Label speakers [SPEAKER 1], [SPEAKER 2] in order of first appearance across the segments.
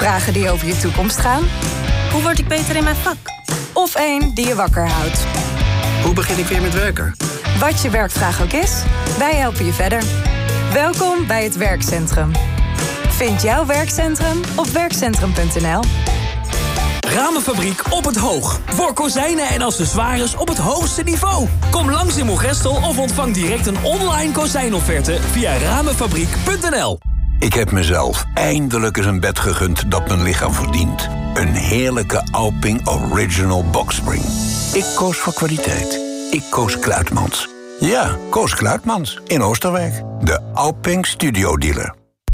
[SPEAKER 1] Vragen die over je toekomst gaan?
[SPEAKER 2] Hoe word ik beter in mijn vak?
[SPEAKER 1] Of één die je wakker houdt?
[SPEAKER 3] Hoe begin ik weer met werken?
[SPEAKER 1] Wat je werkvraag ook is, wij helpen je verder. Welkom bij het Werkcentrum. Vind jouw werkcentrum op werkcentrum.nl.
[SPEAKER 4] Ramenfabriek op het Hoog. Voor kozijnen en accessoires op het hoogste niveau. Kom langs in Moergestel of ontvang direct een online kozijnofferte via ramenfabriek.nl.
[SPEAKER 5] Ik heb mezelf eindelijk eens een bed gegund dat mijn lichaam verdient. Een heerlijke Alping Original Boxspring. Ik koos voor kwaliteit. Ik koos Kluitmans. Ja, koos Kluitmans in Oosterwijk. De Alping Studio Dealer.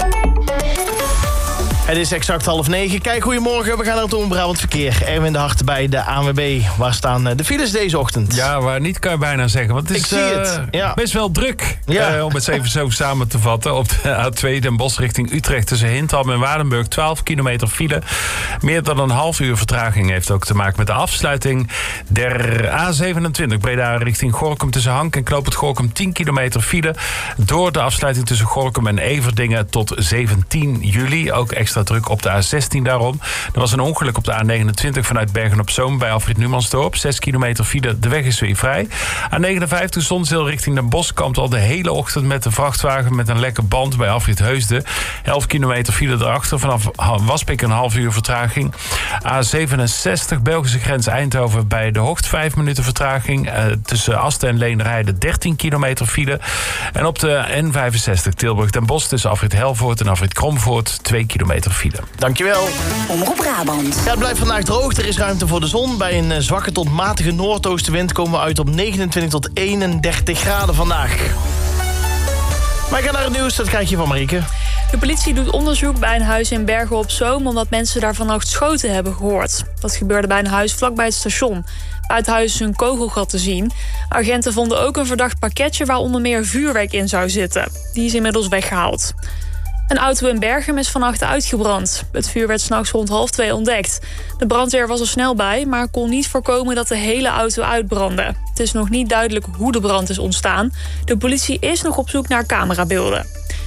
[SPEAKER 6] Het is exact 8:30. Kijk, goedemorgen. We gaan naar het Brabant verkeer. Erwin de Hart bij de ANWB. Waar staan de files deze ochtend?
[SPEAKER 7] Ja, waar niet kan je bijna zeggen. Want het is best wel druk.
[SPEAKER 6] Ja.
[SPEAKER 7] Om het even zo samen te vatten. Op de A2 Den Bosch richting Utrecht tussen Hintham en Waardenburg. 12 kilometer file. Meer dan een half uur vertraging heeft ook te maken met de afsluiting der A27. Breda richting Gorinchem tussen Hank en Knoop het Gorinchem 10 kilometer file. Door de afsluiting tussen Gorinchem en Everdingen tot 17 juli. Ook extra druk op de A16 daarom. Er was een ongeluk op de A29 vanuit Bergen-op-Zoom bij Alfred Numansdorp. 6 kilometer file, de weg is weer vrij. A59 Zonzeel richting Den Bosch kampt al de hele ochtend met de vrachtwagen met een lekke band bij Alfred Heusden. 11 kilometer file erachter, vanaf Waspik een half uur vertraging. A67 Belgische grens Eindhoven bij De Hocht 5 minuten vertraging. Tussen Asten en Leenrijden 13 kilometer file. En op de N65 Tilburg Den Bosch tussen Alfred Helvoort en Alfred Kromvoort 2 kilometer file.
[SPEAKER 6] Dankjewel.
[SPEAKER 2] Omroep Brabant.
[SPEAKER 6] Ja, het blijft vandaag droog. Er is ruimte voor de zon. Bij een zwakke tot matige noordoostenwind komen we uit op 29 tot 31 graden vandaag. Maar ik ga naar het nieuws. Dat krijg je van Marieke.
[SPEAKER 8] De politie doet onderzoek bij een huis in Bergen op Zoom omdat mensen daar vannacht schoten hebben gehoord. Dat gebeurde bij een huis vlakbij het station. Bij het huis is een kogelgat te zien. Agenten vonden ook een verdacht pakketje waar onder meer vuurwerk in zou zitten. Die is inmiddels weggehaald. Een auto in Berchem is vannacht uitgebrand. Het vuur werd 's nachts rond 1:30 ontdekt. De brandweer was er snel bij, maar kon niet voorkomen dat de hele auto uitbrandde. Het is nog niet duidelijk hoe de brand is ontstaan. De politie is nog op zoek naar camerabeelden.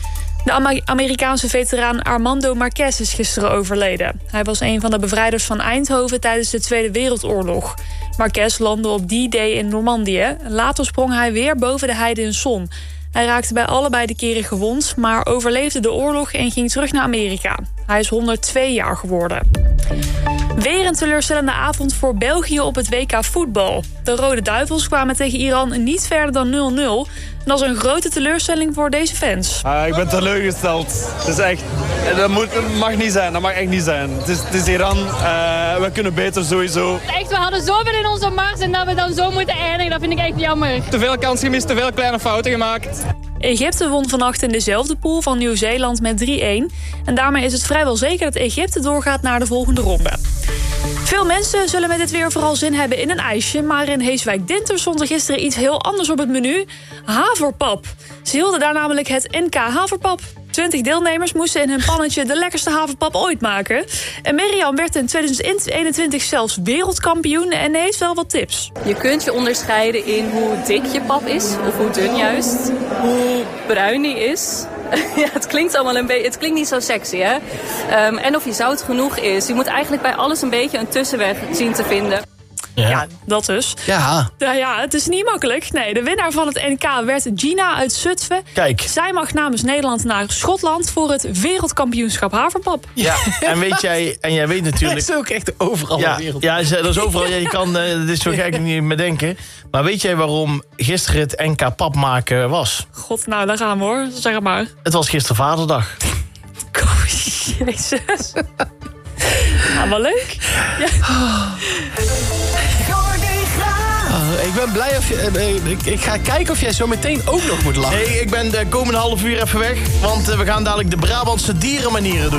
[SPEAKER 8] De Amerikaanse veteraan Armando Marquez is gisteren overleden. Hij was een van de bevrijders van Eindhoven tijdens de Tweede Wereldoorlog. Marquez landde op D-Day in Normandië. Later sprong hij weer boven de heide in Son. Hij raakte bij allebei de keren gewond, maar overleefde de oorlog en ging terug naar Amerika. Hij is 102 jaar geworden. Weer een teleurstellende avond voor België op het WK voetbal. De Rode Duivels kwamen tegen Iran niet verder dan 0-0. En dat is een grote teleurstelling voor deze fans.
[SPEAKER 9] Ik ben teleurgesteld. Het is echt, dat mag niet zijn, dat mag echt niet zijn. Het is Iran, we kunnen beter sowieso.
[SPEAKER 10] Echt, we hadden zoveel in onze mars en dat we dan zo moeten eindigen, dat vind ik echt jammer.
[SPEAKER 9] Te veel kans gemist, te veel kleine fouten gemaakt.
[SPEAKER 8] Egypte won vannacht in dezelfde pool van Nieuw-Zeeland met 3-1. En daarmee is het vrijwel zeker dat Egypte doorgaat naar de volgende ronde. Veel mensen zullen met dit weer vooral zin hebben in een ijsje. Maar in Heeswijk-Dinter stond er gisteren iets heel anders op het menu. Haverpap. Ze hielden daar namelijk het NK Haverpap. 20 deelnemers moesten in hun pannetje de lekkerste haverpap ooit maken. En Mirjam werd in 2021 zelfs wereldkampioen en heeft wel wat tips.
[SPEAKER 11] Je kunt je onderscheiden in hoe dik je pap is, of hoe dun juist. Hoe bruin die is. Ja, het klinkt allemaal een beetje. Het klinkt niet zo sexy, hè? En of je zout genoeg is. Je moet eigenlijk bij alles een beetje een tussenweg zien te vinden.
[SPEAKER 8] Ja, dat dus.
[SPEAKER 6] Ja.
[SPEAKER 8] Ja, het is niet makkelijk. Nee, de winnaar van het NK werd Gina uit Zutphen.
[SPEAKER 6] Kijk.
[SPEAKER 8] Zij mag namens Nederland naar Schotland voor het wereldkampioenschap haverpap.
[SPEAKER 6] Ja, en jij weet natuurlijk...
[SPEAKER 12] Dat is ook echt overal in de wereld.
[SPEAKER 6] Ja, dat is overal. Ja, je kan, dit is zo gek niet meer denken. Maar weet jij waarom gisteren het NK pap maken was?
[SPEAKER 8] God, nou, daar gaan we hoor. Zeg het maar.
[SPEAKER 6] Het was gisteren Vaderdag.
[SPEAKER 8] Jezus. Nou, wel leuk. Ja.
[SPEAKER 12] Ik ben blij of je... Ik ga kijken of jij zo meteen ook nog moet lachen.
[SPEAKER 6] Nee, ik ben de komende half uur even weg. Want we gaan dadelijk de Brabantse dierenmanieren doen.